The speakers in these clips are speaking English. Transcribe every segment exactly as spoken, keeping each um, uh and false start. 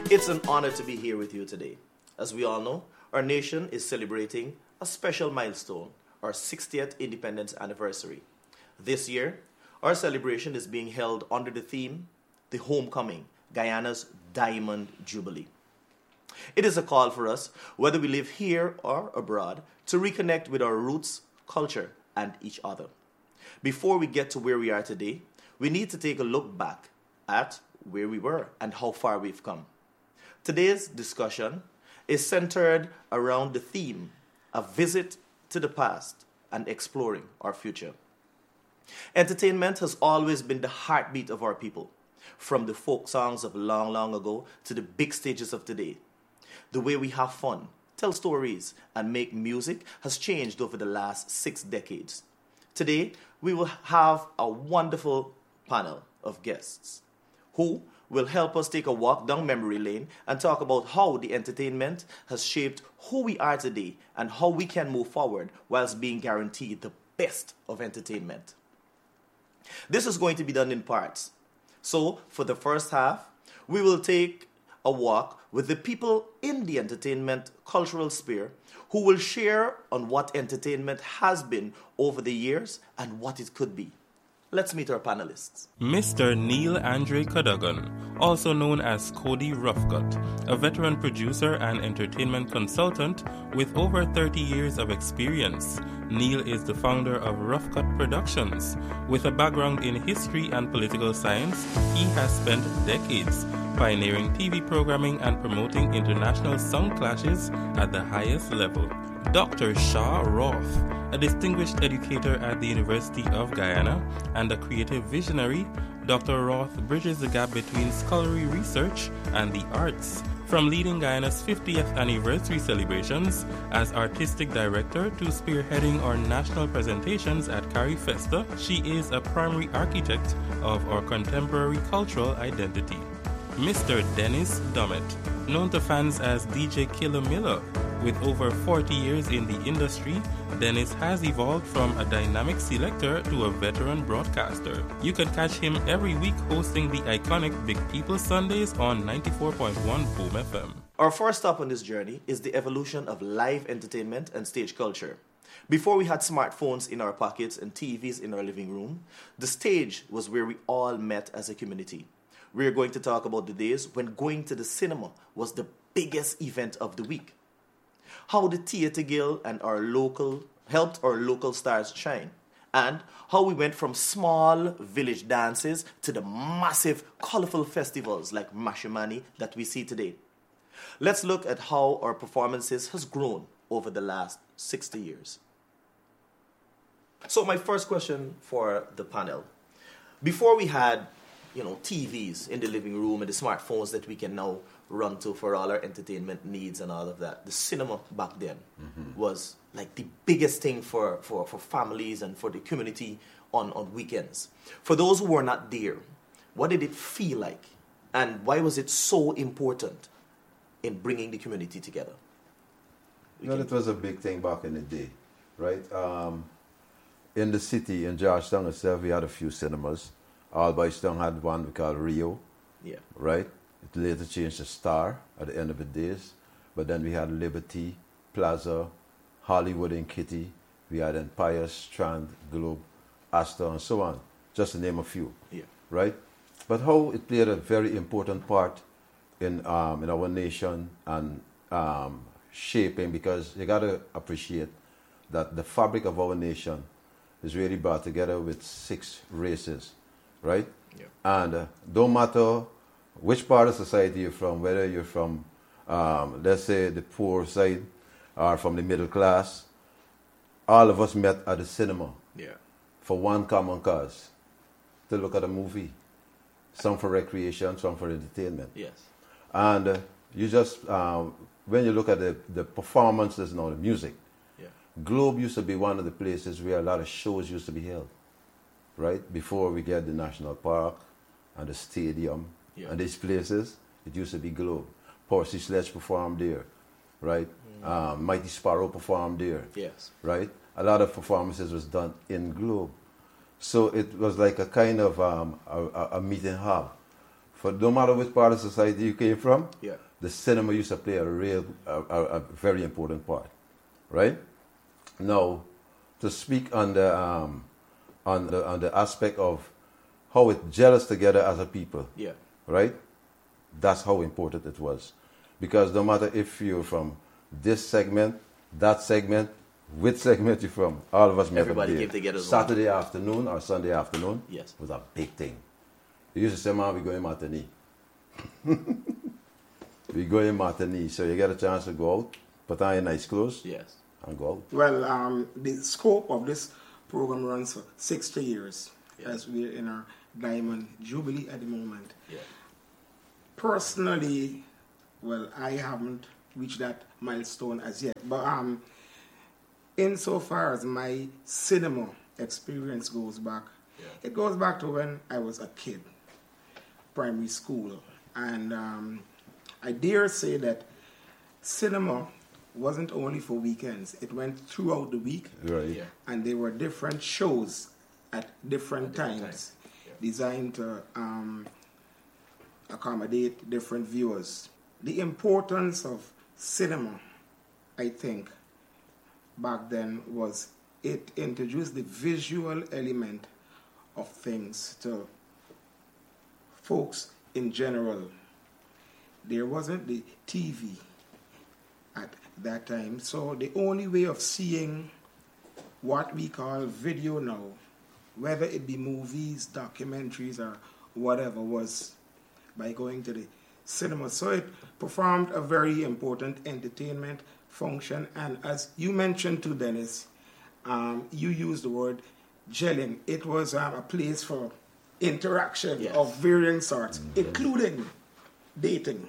It's an honor to be here with you today. As we all know, our nation is celebrating a special milestone, our sixtieth independence anniversary. This year, our celebration is being held under the theme, The Homecoming, Guyana's Diamond Jubilee. It is a call for us, whether we live here or abroad, to reconnect with our roots, culture, and each other. Before we get to where we are today, we need to take a look back at where we were and how far we've come. Today's discussion is centered around the theme, a visit to the past and exploring our future. Entertainment has always been the heartbeat of our people, from the folk songs of long, long ago to the big stages of today. The way we have fun, tell stories, and make music has changed over the last six decades. Today, we will have a wonderful panel of guests who will help us take a walk down memory lane and talk about how the entertainment has shaped who we are today and how we can move forward whilst being guaranteed the best of entertainment. This is going to be done in parts. So, for the first half, we will take a walk with the people in the entertainment cultural sphere who will share on what entertainment has been over the years and what it could be. Let's meet our panelists. Mister Neil Andre Cadogan, also known as Cody Roughcut, a veteran producer and entertainment consultant with over thirty years of experience. Neil is the founder of Roughcut Productions. With a background in history and political science, he has spent decades pioneering T V programming and promoting international sound clashes at the highest level. Doctor Shaw Roth, a distinguished educator at the University of Guyana and a creative visionary, Doctor Roth bridges the gap between scholarly research and the arts. From leading Guyana's fiftieth anniversary celebrations as artistic director to spearheading our national presentations at CariFesta, she is a primary architect of our contemporary cultural identity. Mister Dennis Dummett, known to fans as D J Killer Miller. With over forty years in the industry, Dennis has evolved from a dynamic selector to a veteran broadcaster. You can catch him every week hosting the iconic Big People Sundays on ninety-four point one Boom F M. Our first stop on this journey is the evolution of live entertainment and stage culture. Before we had smartphones in our pockets and T Vs in our living room, the stage was where we all met as a community. We're going to talk about the days when going to the cinema was the biggest event of the week. How the Theatre Guild and our local helped our local stars shine, and how we went from small village dances to the massive, colorful festivals like Mashimani that we see today. Let's look at how our performances has grown over the last sixty years. So my first question for the panel. Before we had, you know, T Vs in the living room and the smartphones that we can now run to for all our entertainment needs and all of that, the cinema back then mm-hmm. was like the biggest thing for, for, for families and for the community on, on weekends. For those who were not there, what did it feel like? And why was it so important in bringing the community together? We you know, it was a big thing back in the day, right? Um, in the city, in Georgetown itself, we had a few cinemas. Albistown had one we called Rio, yeah. right? It later changed to Star at the end of the days. But then we had Liberty, Plaza, Hollywood and Kitty. We had Empire, Strand, Globe, Astor, and so on, just to name a few, yeah. right? But how it played a very important part in um, in our nation and um, shaping, because you got to appreciate that the fabric of our nation is really brought together with six races, right? Yeah. And uh, don't matter which part of society you're from, whether you're from, um, let's say, the poor side or from the middle class, all of us met at the cinema yeah. for one common cause, to look at a movie. Some for recreation, some for entertainment. Yes. And uh, you just, um, when you look at the, the performances and all the music, yeah. Globe used to be one of the places where a lot of shows used to be held, right? Before we get the National Park and the stadium yeah. and these places, it used to be Globe. Percy Sledge performed there, right? Mm. Um, Mighty Sparrow performed there, yes. right? A lot of performances was done in Globe. So it was like a kind of um, a, a meeting hub for no matter which part of society you came from, Yeah. the cinema used to play a real, a, a, a very important part, right? Now, to speak on the um, on the on the aspect of how it gel us together as a people, Yeah. right? That's how important it was, because no matter if you're from this segment, that segment, which segment you're from, all of us met up Everybody there. came together as Saturday afternoon or Sunday afternoon Yes. was a big thing. You used to say, "Man, we going Martinique." We going Martinique, so you get a chance to go out, put on your nice clothes, Yes. and go out. Well, um, the scope of this program runs for sixty years, Yeah. as we're in our Diamond Jubilee at the moment. Yeah. Personally, well, I haven't reached that milestone as yet, but um, insofar as my cinema experience goes back, Yeah. it goes back to when I was a kid, primary school, and um, I dare say that cinema wasn't only for weekends. It went throughout the week, Right. Yeah. and there were different shows at different, At different times, times, yeah. designed to um, accommodate different viewers. The importance of cinema, I think, back then was it introduced the visual element of things to folks in general. There wasn't the T V at that time, so the only way of seeing what we call video now, whether it be movies, documentaries, or whatever, was by going to the cinema. So it performed a very important entertainment function, and as you mentioned too, Dennis, um, you used the word gelling. It was um, a place for interaction Yes. of varying sorts, including dating.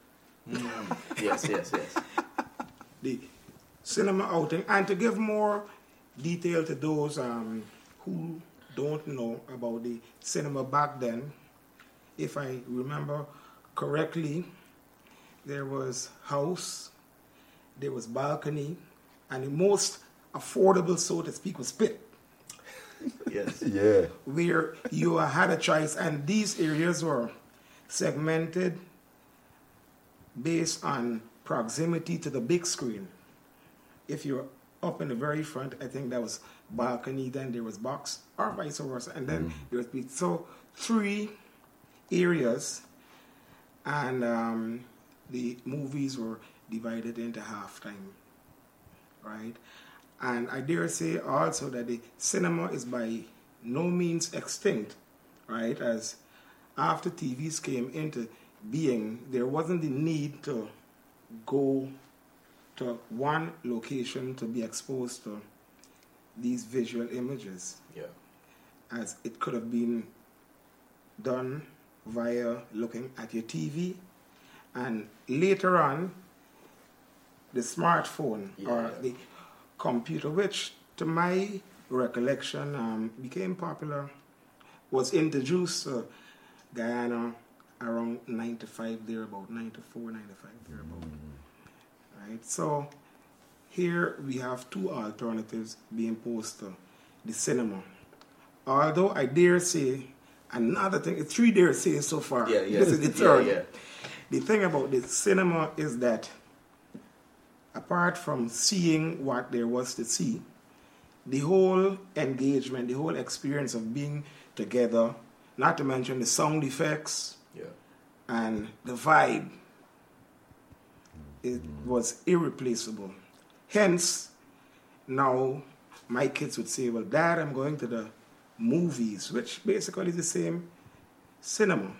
Yes, yes, yes. The cinema outing. And to give more detail to those um, who don't know about the cinema back then, if I remember correctly, there was house, there was balcony, and the most affordable, so to speak, was pit, Yes. Yeah. where you had a choice, and these areas were segmented based on proximity to the big screen. If you're up in the very front, I think that was balcony, then there was box, or vice versa, and then there was pit. So three areas, and um, the movies were divided into halftime, right? And I dare say also that the cinema is by no means extinct, right? As after T Vs came into being, there wasn't the need to go to one location to be exposed to these visual images, Yeah. as it could have been done via looking at your T V, and later on, the smartphone or Yeah. the computer, which to my recollection um, became popular, was introduced to Guyana around ninety-five, thereabout, ninety-four, ninety-five, thereabout. Right? So here we have two alternatives being posed to the cinema. Although I dare say, another thing, three dare say so far. Yeah, yeah. This is the Yeah, third. yeah. The thing about the cinema is that apart from seeing what there was to see, the whole engagement, the whole experience of being together, not to mention the sound effects Yeah. and the vibe, it was irreplaceable. Hence, now my kids would say, well, Dad, I'm going to the movies, which basically is the same cinema.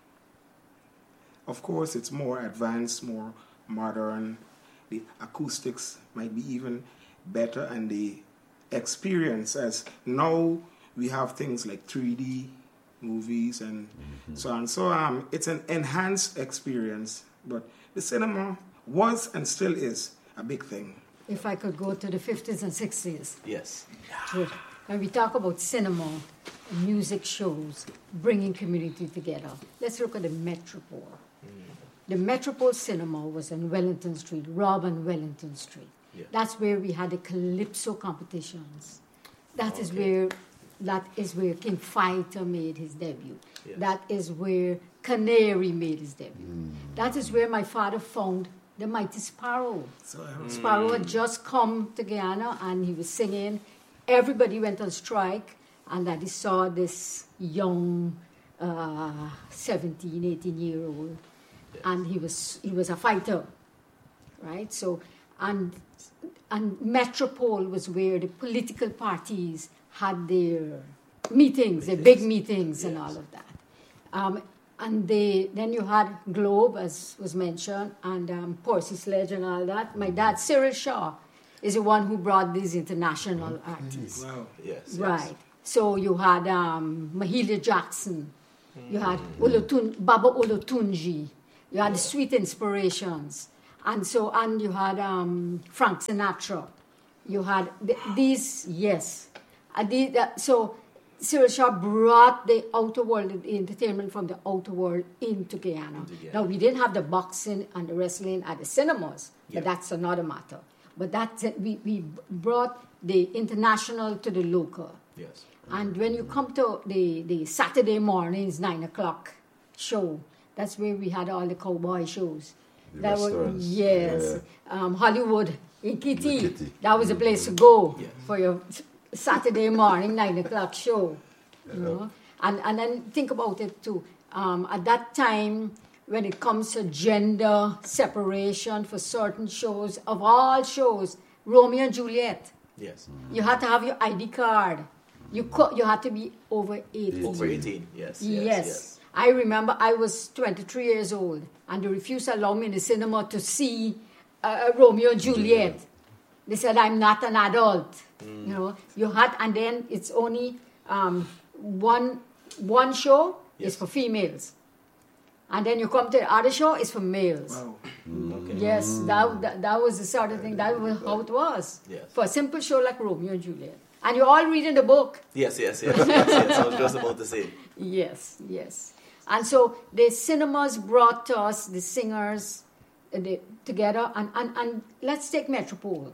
Of course, it's more advanced, more modern. The acoustics might be even better, and the experience, as now we have things like three D movies and so on. So um, it's an enhanced experience, but the cinema was and still is a big thing. If I could go to the fifties and sixties, Yes. to- when we talk about cinema, and music shows, bringing community together, let's look at the Metropole. The Metropole Cinema was on Wellington Street, Rob and Wellington Street. Yeah. That's where we had the Calypso competitions. That is Okay. where that is where King Fighter made his debut. Yes. That is where Canary made his debut. Mm. That is where my father found the Mighty Sparrow. So, um, Sparrow had just come to Guyana and he was singing. Everybody went on strike, and that he saw this young uh, seventeen, eighteen year old, Yes. and he was he was a fighter, right? So, and and Metropole was where the political parties had their meetings, their big meetings, and Yes. all of that. Um, and they, then you had Globe, as was mentioned, and um, Percy Sledge and all that. My dad, Cyril Shaw, is the one who brought these international artists. wow. Yes. yes. Right. So you had um, Mahalia Jackson, you had Olotun, Baba Olotunji, you had the Sweet Inspirations, and so and you had um, Frank Sinatra. You had th- these, yes. Uh, the, uh, so Cyril Shaw brought the outer world, the entertainment from the outer world into Guyana. Into Guyana. Now we didn't have the boxing and the wrestling at the cinemas, Yeah. but that's another matter. But that we, we brought the international to the local. Yes. And when you come to the, the Saturday mornings, nine o'clock show, that's where we had all the cowboy shows. The That was, restaurants, yes. Um, Hollywood in Kitty. The Kitty. That was a place to go Yes. for your Saturday morning, nine o'clock show. You know? And, and then think about it too. Um, at that time, when it comes to gender separation for certain shows, of all shows, Romeo and Juliet, Yes. you had to have your I D card. You co- you had to be over eighteen. Over eighteen. Yes. Yes. Yes. yes. I remember I was twenty-three years old, and they refused to allow me in the cinema to see uh, Romeo and Juliet. They said I'm not an adult. Mm. You know, you had, and then it's only um, one one show Yes. is for females, and then you come to the other show is for males. Wow. Okay. Yes, that, that that was the sort of thing. That was how it was Yes. for a simple show like Romeo and Juliet. And you're all reading the book. Yes. Yes. Yes. yes, yes. I was just about to say. Yes, yes. And so the cinemas brought us the singers uh, the, together. And, and, and let's take Metropole.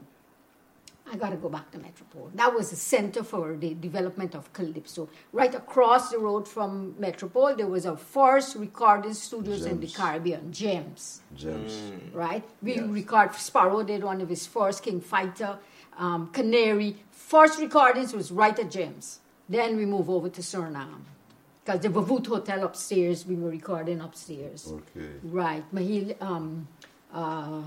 I got to go back to Metropole. That was the center for the development of Calypso. Right across the road from Metropole, there was a first recording studios in the Gems. Caribbean, Gems. Gems. Right? We Yes. record Sparrow did one of his first, King Fighter, um, Canary. First recordings was right at Gems. Then we move over to Suriname. Because the Vavoot Hotel upstairs, we were recording upstairs. Okay. Right. Mahil, um, uh,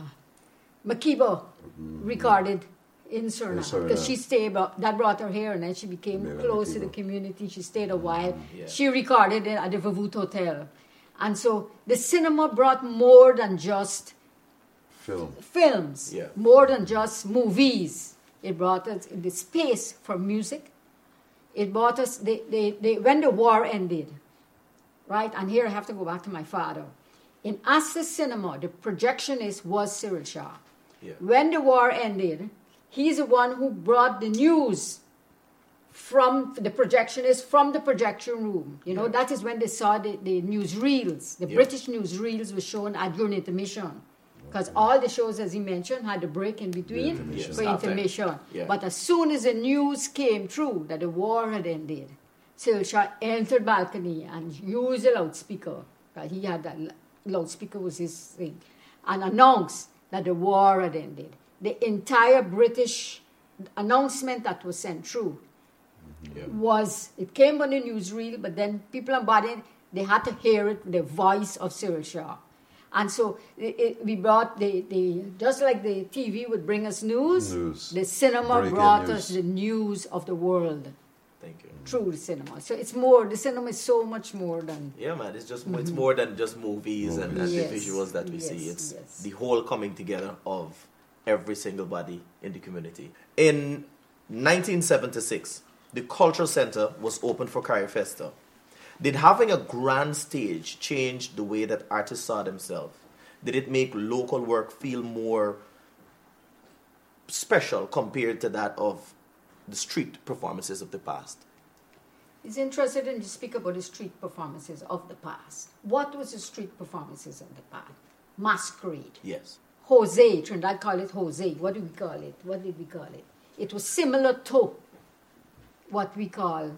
Makiba recorded in Suriname. Suriname. Because she stayed, up- that brought her here, and then she became Mela close to the Makiba. community. She stayed a while. Yeah. She recorded it at the Vavoot Hotel. And so the cinema brought more than just Film. films, Yeah. more than just movies. It brought us the space for music. It brought us, they, they, they, when the war ended, right? And here I have to go back to my father. In Astor Cinema, the projectionist was Cyril Shaw. Yeah. When the war ended, he's the one who brought the news from the projectionist from the projection room. You know, Yeah. that is when they saw the, the newsreels. The Yeah. British newsreels were shown at during intermission. Because all the shows, as he mentioned, had a break in between intermission. for Yes, halftime. intermission. Yeah. But as soon as the news came through that the war had ended, Cyril Shaw entered balcony and used a loudspeaker. Right? He had that l- loudspeaker was his thing, and announced that the war had ended. The entire British announcement that was sent through Yeah. was, it came on the newsreel, but then people on body, they had to hear it, the voice of Cyril Shaw. And so it, it, we brought the, the, just like the T V would bring us news, News. the cinema Breaking brought news. us the news of the world Thank you. through the cinema. So it's more, the cinema is so much more than, Yeah, man. It's just it's more than just movies and, and Yes. the visuals that we see. Yes, It's yes. the whole coming together of every single body in the community. In nineteen seventy-six, the Cultural Center was opened for Carrie Festa. Did having a grand stage change the way that artists saw themselves? Did it make local work feel more special compared to that of the street performances of the past? It's interesting to speak about the street performances of the past. What was the street performances of the past? Masquerade. Yes. Jose, Trinidad call it Jose. What do we call it? What did we call it? It was similar to what we call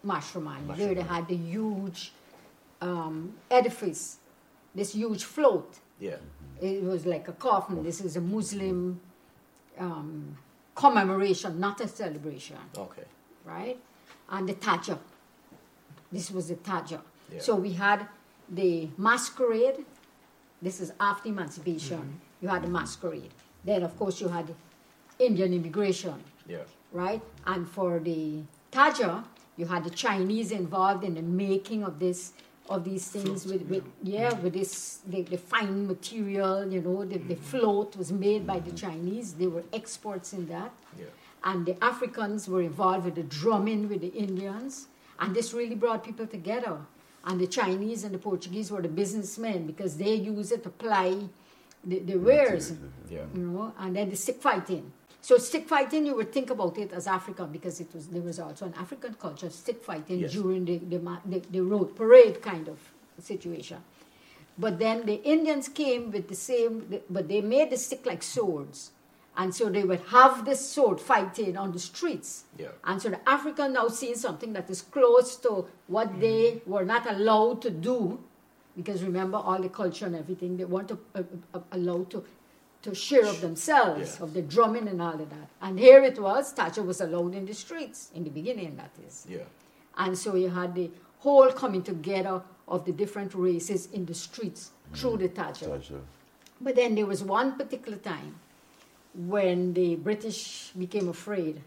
Mashramani. There they had the huge um, edifice, this huge float. Yeah. It was like a coffin. This is a Muslim um, commemoration, not a celebration. Okay. Right? And the Taja. This was the Taja. Yeah. So we had the masquerade. This is after emancipation. Mm-hmm. You had the masquerade. Then, of course, you had Indian immigration. Yeah. Right? And for the Taja, you had the Chinese involved in the making of this, of these things Float, with, with yeah. yeah, with this the, the fine material. You know, the, the float was made by the Chinese. They were experts in that. Yeah. And the Africans were involved with the drumming with the Indians, and this really brought people together. And the Chinese and the Portuguese were the businessmen because they used it to ply the, the wares, Yeah. you know, and then the stick fighting. So stick fighting, you would think about it as African because it was there was also an African culture, stick fighting Yes. during the, the, the, the road parade kind of situation. But then the Indians came with the same, but they made the stick like swords. And so they would have this sword fighting on the streets. Yeah. And so the African now seeing something that is close to what mm. they were not allowed to do, because remember all the culture and everything, they weren't uh, uh, allowed to, to share of themselves, yeah. of the drumming and all of that. And here it was, Taja was allowed in the streets, in the beginning that is. Yeah. And so you had the whole coming together of the different races in the streets mm. through the Taja. Taja. But then there was one particular time when the British became afraid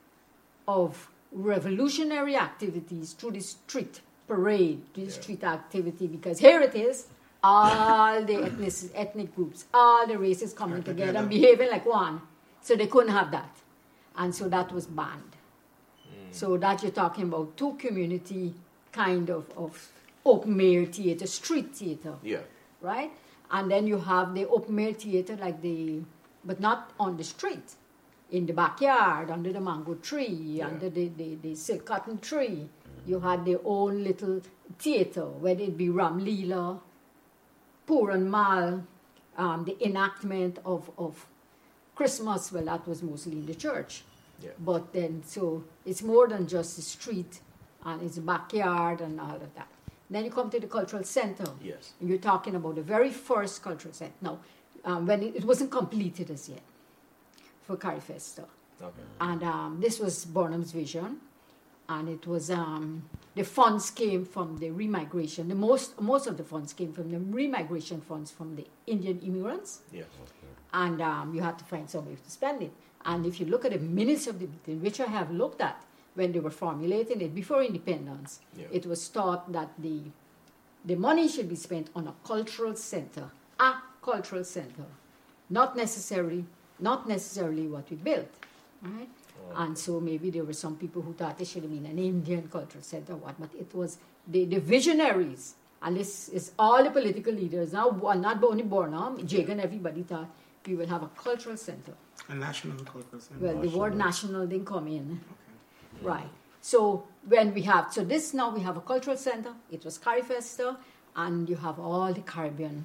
of revolutionary activities through the street parade, the Yeah. street activity, because here it is, all the ethnic, ethnic groups, all the races coming together, together. and behaving like one. So they couldn't have that. And so that was banned. Mm. So that you're talking about two community kind of, of open air theater, street theater. Yeah. Right? And then you have the open air theater like the, but not on the street, in the backyard, under the mango tree, Yeah. under the, the, the silk cotton tree. You had their own little theater, whether it be Ram Leela, Puran Mal, um, the enactment of, of Christmas, well, that was mostly in the church. Yeah. But then, so it's more than just the street, and it's backyard and all of that. Then you come to the cultural center. Yes. And you're talking about the very first cultural center. Now, um, when it, it wasn't completed as yet for Carifesta. Okay. And um, this was Burnham's vision. And it was, um, the funds came from the remigration. The most, most of the funds came from the remigration funds from the Indian immigrants. Yes. And um, you had to find some way to spend it. And if you look at the minutes of the meeting, which I have looked at, when they were formulating it before independence, Yeah. it was thought that the the money should be spent on a cultural center, a cultural center, not necessarily not necessarily what we built, right? Oh. And so maybe there were some people who thought it should have been an Indian cultural center, or what? But it was the, the visionaries, and this is all the political leaders now, not only Burnham, Jagan, everybody thought we will have a cultural center. A national cultural center. Well, the word National. national didn't come in. Okay. Right. So when we have, so this now we have a cultural center. It was Carifesta, and you have all the Caribbean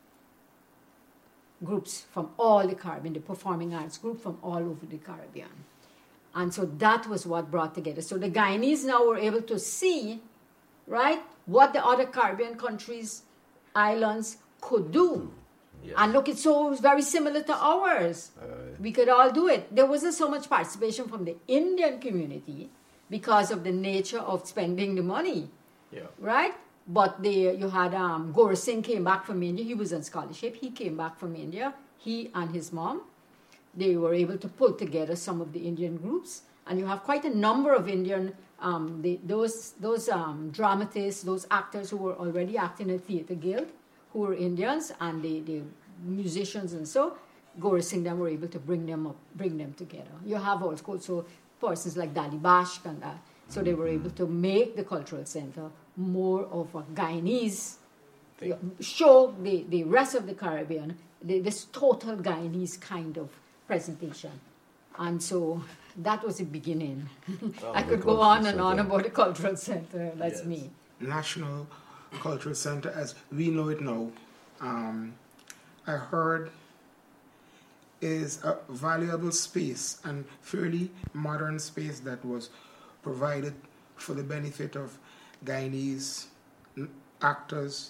groups from all the Caribbean, the performing arts group from all over the Caribbean. And so that was what brought together. So the Guyanese now were able to see, right, what the other Caribbean countries, islands could do. Yes. And look, it's so very similar to ours. We could all do it. There wasn't so much participation from the Indian community because of the nature of spending the money, Yeah. right? But they, you had um, Gaur Singh came back from India. He was on scholarship. He came back from India. He and his mom, they were able to pull together some of the Indian groups. And you have quite a number of Indian, um, the, those, those um, dramatists, those actors who were already acting at Theatre Guild, who were Indians, and the, the musicians and so, Gaur Singh them were able to bring them up, bring them together. You have also persons like Dali Bashk and that. So they were able to make the cultural center more of a Guyanese, Thing. show the, the rest of the Caribbean the, this total Guyanese kind of presentation. And so that was the beginning. Oh, I could the go on cultural and on center. about the cultural center. That's Yes. me. National Cultural Center as we know it now, um, I heard is a valuable space and fairly modern space that was provided for the benefit of Guyanese actors,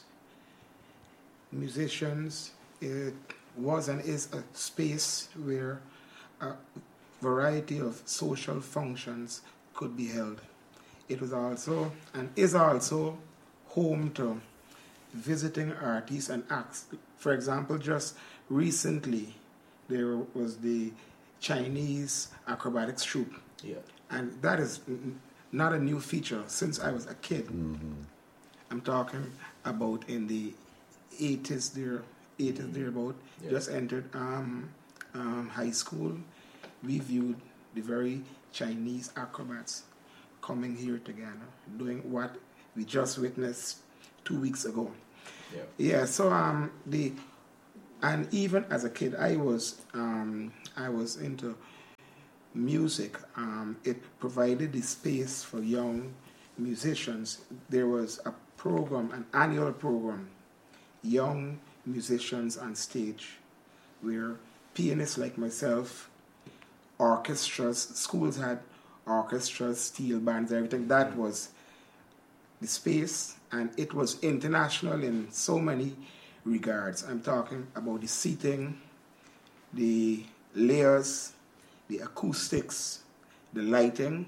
musicians. It was and is a space where a variety of social functions could be held. It was also and is also home to visiting artists and acts. For example, just recently there was the Chinese acrobatics troupe. Yeah. And that is not a new feature since I was a kid. Mm-hmm. I'm talking about in the eighties there, eighties there about. Yeah. Just entered um, um, high school. We viewed the very Chinese acrobats coming here to Ghana, doing what we just witnessed two weeks ago. Yeah. Yeah. So um the and even as a kid, I was um I was into music. Um, it provided the space for young musicians. There was a program, an annual program, Young Musicians on Stage, where pianists like myself, orchestras, schools had orchestras, steel bands, everything. That was the space, and it was international in so many regards. I'm talking about the seating, the layers, the acoustics, the lighting.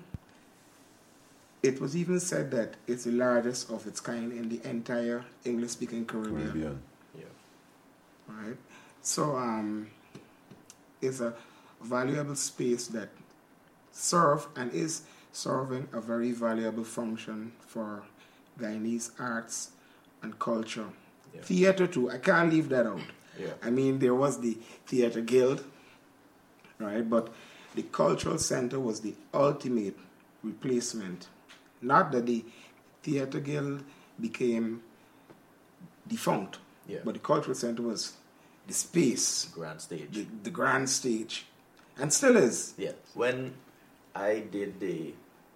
It was even said that it's the largest of its kind in the entire English-speaking Caribbean. Caribbean. Yeah. Right? So um, it's a valuable space that served and is serving a very valuable function for Guyanese arts and culture. Yeah. Theatre too, I can't leave that out. Yeah. I mean, there was the Theatre Guild, right? But the Cultural Center was the ultimate replacement. Not that the Theatre Guild became defunct, Yeah. but the Cultural Center was the space, Grand stage. the, the grand stage, and still is. Yeah. When I did the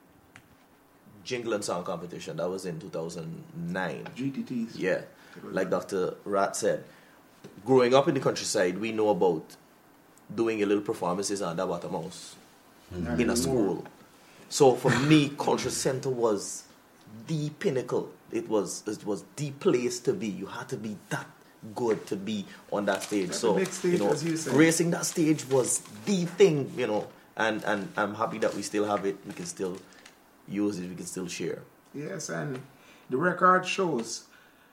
jingle and song competition, that was in two thousand nine. G T Ts. Yeah. Like Doctor Rat said, growing up in the countryside, we know about doing a little performances on that bottom house Not in a anymore. school. So for me, Culture Center was the pinnacle. It was it was the place to be. You had to be that good to be on that stage. That's so a big stage, you know, as you said. gracing that stage was the thing, you know. And and I'm happy that we still have it. We can still use it. We can still share. Yes, and the record shows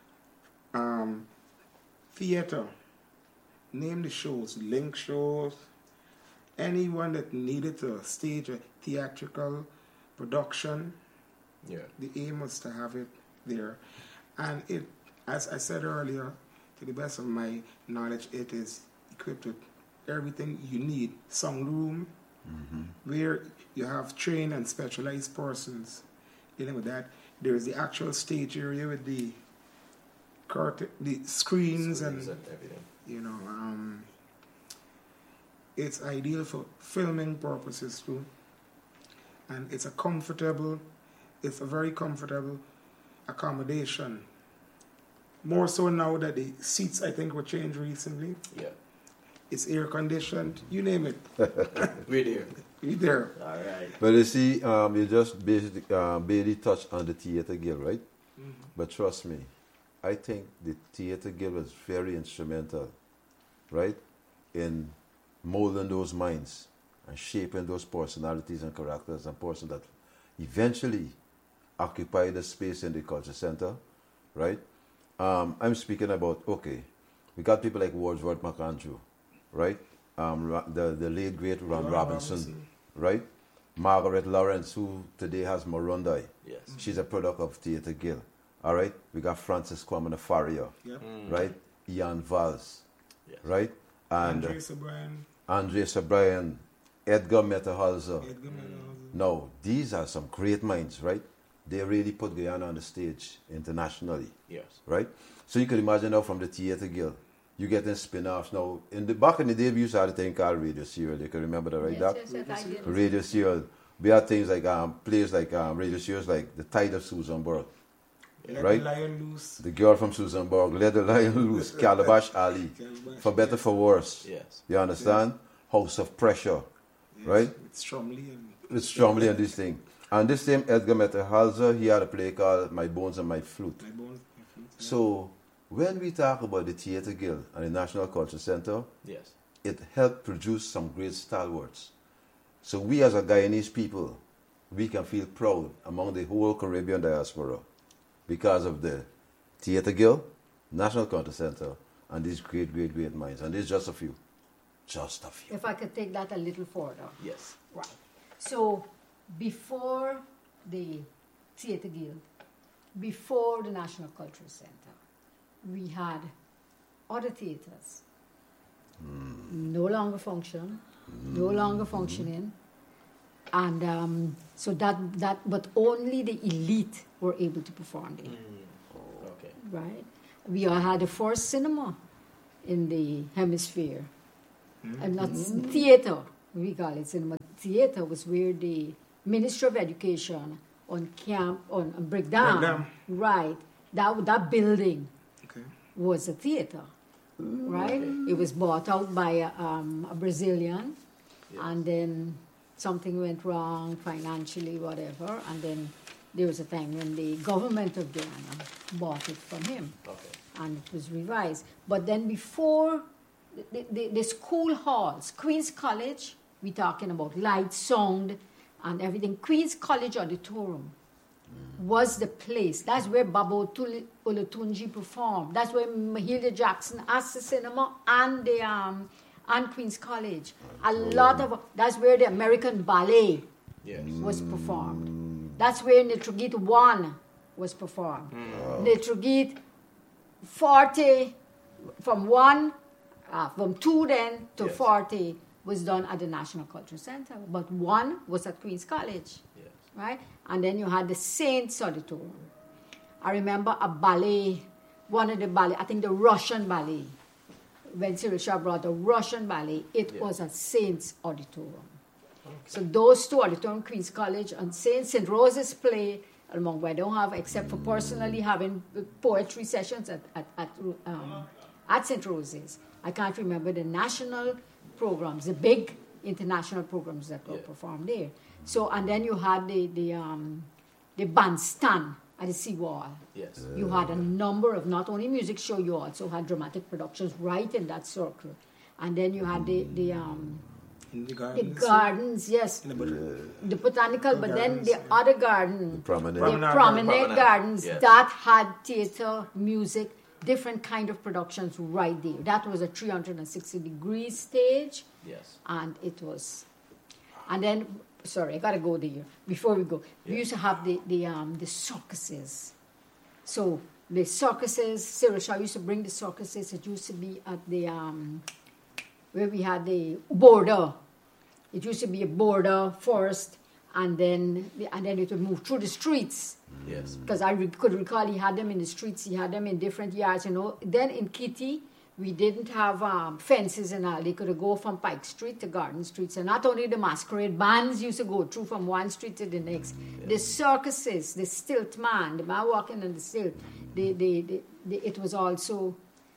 um, theater. Name the shows, link shows, anyone that needed to stage a theatrical production. Yeah. The aim was to have it there. And it, as I said earlier, to the best of my knowledge, it is equipped with everything you need. Sound room, where you have trained and specialized persons dealing with that. There's the actual stage area with the curtain, the screens, and, and everything. you know, um, it's ideal for filming purposes too. And it's a comfortable, it's a very comfortable accommodation. More so now that the seats, I think, were changed recently. Yeah. It's air conditioned, you name it. We're there. You're there. All right. But you see, um, you just basically um, barely touched on the Theatre Guild, right? But trust me, I think the Theatre Guild was very instrumental, right, in molding those minds and shaping those personalities and characters and persons that eventually occupy the space in the culture center, right? Um, I'm speaking about, okay, we got people like Wordsworth McAndrew, right? Um, Ra- the, the late, great Ron Ron Robinson, Robinson. right? Margaret Lawrence, who today has Morundai. Yes. She's a product of Theatre Guild. All right? We got Francis Kwame Faria, Yep. right? Ian Valls, Yes. right? And uh, Andres O'Brien, Andres O'Brien, Edgar Meterhalzer. Edgar Mendoza. No, these are some great minds, right? They really put Guyana on the stage internationally, Yes. right? So you can imagine now from the Theatre Guild, you get in spin-offs. Now, in the back in the day, we used to have a thing called Radio Serial. You can remember that, right, Yes, Doc? yes, yes, I did. Radio Serial. We had things like um, plays like um, Radio Serials, like The Tide of Susanburg, Let Right. the Lion Loose. The Girl from Susanburg, Let the Lion Loose, Calabash Alley, Calabash, For Better, yes. For Worse. Yes. You understand? House of Pressure, Yes, right? With Stromley and With Stromley and this thing. And this same Edgar Metterhalzer, he had a play called My Bones and My Flute. My bones, my feet, yeah. So when we talk about the Theatre Guild and the National Culture Center, Yes. it helped produce some great stalwarts. So we as a Guyanese people, we can feel proud among the whole Caribbean diaspora because of the Theatre Guild, National Culture Center, and these great, great, great minds. And there's just a few. Just a few. If I could take that a little further. Yes. Right. So before the Theatre Guild, before the National Cultural Center, we had other theatres. Mm. No longer function, mm. no longer functioning. And um, so that, that, but only the elite were able to perform there. Mm. Okay. Right? We all had the first cinema in the hemisphere. Mm. And not mm. theatre, we call it cinema. Theatre was where the Ministry of Education on camp, on, on breakdown, Breakdown. right, that, that building Okay. was a theatre, right? It was bought out by a, um, a Brazilian, Yes. and then something went wrong financially, whatever, and then there was a time when the government of Guyana bought it from him, Okay. and it was revised. But then before the, the, the school halls, Queen's College, we're talking about light, sound, and everything. Queen's College Auditorium was the place. That's where Babo Tul- Olatunji performed. That's where Mahalia Jackson asked the cinema and the um, and Queen's College. A lot of that's where the American Ballet Yes. was performed. That's where Nitrogit One was performed. Mm. Nitrogit forty from one, uh, from two then to Yes. forty was done at the National Cultural Center, but one was at Queen's College, Yes. right? And then you had the Saints Auditorium. I remember a ballet, one of the ballet, I think the Russian ballet, when Cyril Shah brought the Russian ballet, it Yeah. was at Saints Auditorium. So those two auditorium, Queen's College and Saint Saint Rose's play, among where I don't have, except for personally having poetry sessions at at at, um, at Saint Rose's. I can't remember the national programs, the big international programs that were Yeah. performed there. So and then you had the the um, the bandstand at the seawall. Yes. You had a number of not only music show, you also had dramatic productions right in that circle, and then you had the the um, In the the gardens. gardens, yes, In the bot- the botanical, but then gardens, the yeah. other garden, The promenade. the Promenade. promenade, Promenade, gardens, yes. that had theater, music, different kind of productions right there. That was a three hundred sixty degree stage, Yes. and it was, and then, sorry, I gotta go there before we go. We Yeah. used to have the the um the circuses. So the circuses, Cyril Shah used to bring the circuses. It used to be at the um where we had the border. It used to be a border first, and then and then it would move through the streets. Yes. Because I re- could recall he had them in the streets, he had them in different yards, you know. Then in Kitty, we didn't have um, fences and all. They could go from Pike Street to Garden Street. So not only the masquerade bands used to go through from one street to the next. The circuses, the stilt man, the man walking on the stilt, the, the, the, the, it was also...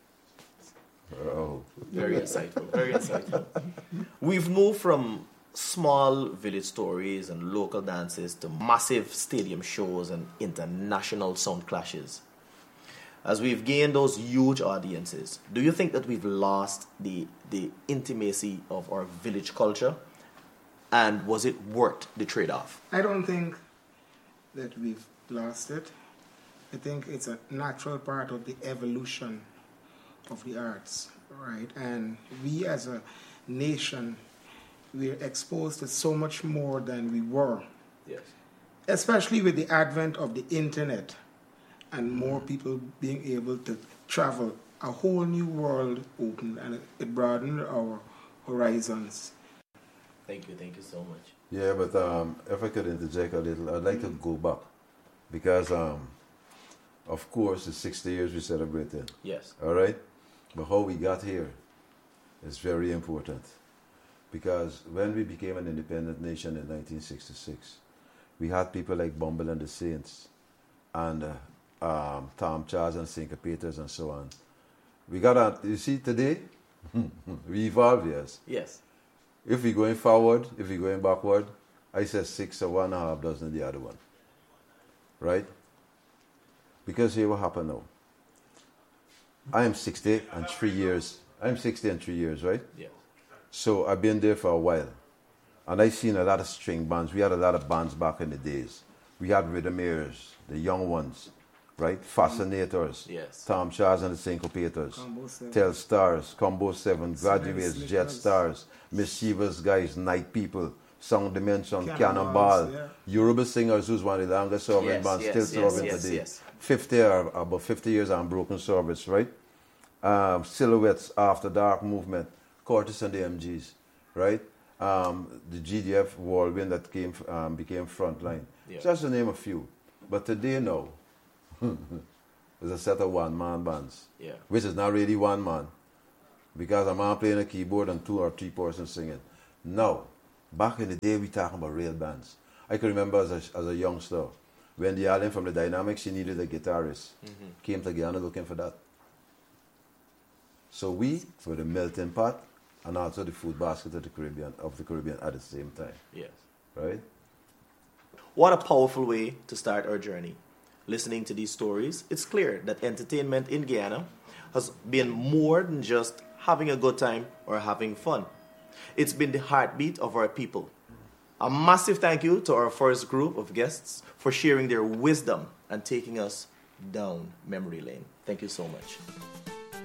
Oh. Very insightful. Very insightful. We've moved from small village stories and local dances to massive stadium shows and international sound clashes. As we've gained those huge audiences, do you think that we've lost the the intimacy of our village culture? And was it worth the trade-off? I don't think that we've lost it. I think it's a natural part of the evolution of the arts, right? And we as a nation, we're exposed to so much more than we were, Yes. especially with the advent of the internet and more people being able to travel. A whole new world opened, and it- it broadened our horizons. Thank you. Thank you so much. Yeah, but um, if I could interject a little, I'd like to go back because, um, of course, the sixty years we celebrated. Yes. All right, but how we got here is very important because when we became an independent nation in nineteen sixty-six, we had people like Bumble and the Saints, and uh, um, Tom Charles and Syncopators and so on. We got a, you see, today we evolve, yes. Yes. If we're going forward, if we're going backward, I said six, so one and a half dozen the other one. Right? Because here what happened now. I am sixty and three years. I'm sixty and three years, right? Yes. So I've been there for a while. And I've seen a lot of string bands. We had a lot of bands back in the days. We had Rhythmaires, the young ones, right? Fascinators, Yes. Tom Charles and the Syncopators, Combo Seven. Tel Stars, Combo Seven, Smelly Graduates, Jet Slickers. Stars, Mischievous Guys, Night People, Sound Dimension, Cannonballs, Cannonball, yeah. Yoruba Singers, who's one of the longest serving Yes, bands, yes, still yes, serving yes, today. yes. fifty or about fifty years on broken service, right? Um, Silhouettes, After Dark Movement, Curtis and the M Gs, right? Um, the G D F Whirlwind that came um, became Frontline. Yeah. Just to name a few. But today now, there's a set of one-man bands, Yeah. which is not really one man, because a man playing a keyboard and two or three persons singing. Now, back in the day, we talking about real bands. I can remember as a, as a youngster, when the Allen from the Dynamics, she needed a guitarist, came to Guyana looking for that. So we were the melting pot and also the food basket of the Caribbean, of the Caribbean at the same time, Yes. right? What a powerful way to start our journey. Listening to these stories, it's clear that entertainment in Guyana has been more than just having a good time or having fun. It's been the heartbeat of our people. A massive thank you to our first group of guests for sharing their wisdom and taking us down memory lane. Thank you so much.